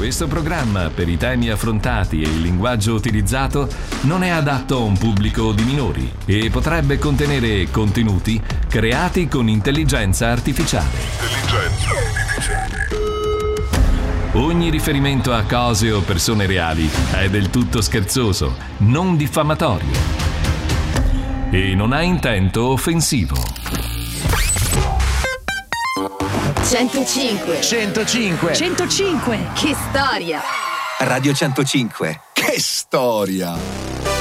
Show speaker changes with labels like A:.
A: Questo programma, per i temi affrontati e il linguaggio utilizzato, non è adatto a un pubblico di minori e potrebbe contenere contenuti creati con intelligenza artificiale. Ogni riferimento a cose o persone reali è del tutto scherzoso, non diffamatorio e non ha intento offensivo.
B: 105.
C: 105.
B: 105. Che storia!
C: Radio 105.
D: Che storia!